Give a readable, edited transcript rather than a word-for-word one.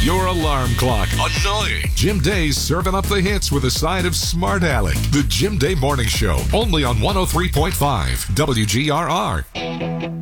Your alarm clock. Annoying. Jim Day's serving up the hits with a side of smart aleck. The Jim Day Morning Show, only on 103.5 WGRR.